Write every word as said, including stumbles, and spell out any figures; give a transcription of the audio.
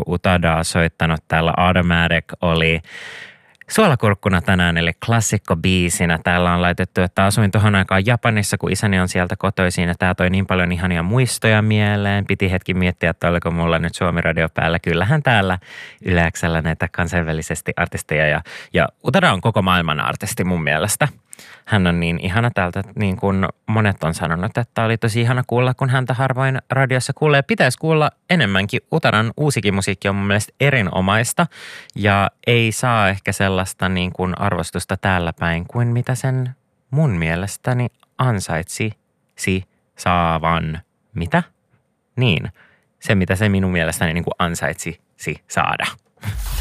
Utadaa soittanut täällä. Automatic oli suolakurkkuna tänään, eli klassikkobiisinä. Täällä on laitettu, että asuin tuohon aikaan Japanissa, kun isäni on sieltä kotoisin. Ja tää toi niin paljon ihania muistoja mieleen. Piti hetki miettiä, että oliko mulla nyt Suomi-radio päällä. Kyllähän täällä Yleäksellä näitä kansainvälisesti artisteja. Ja, ja Utada on koko maailman artisti mun mielestä. Hän on niin ihana täältä, niin kuin monet on sanonut, että oli tosi ihana kuulla, kun häntä harvoin radiossa kuulee. Pitäisi kuulla enemmänkin. Utadan uusikin musiikki on mun mielestä erinomaista ja ei saa ehkä sellaista niin kuin arvostusta täällä päin kuin mitä sen mun mielestäni ansaitsisi saavan. Mitä? Niin, se mitä se minun mielestäni niin kuin ansaitsisi saada.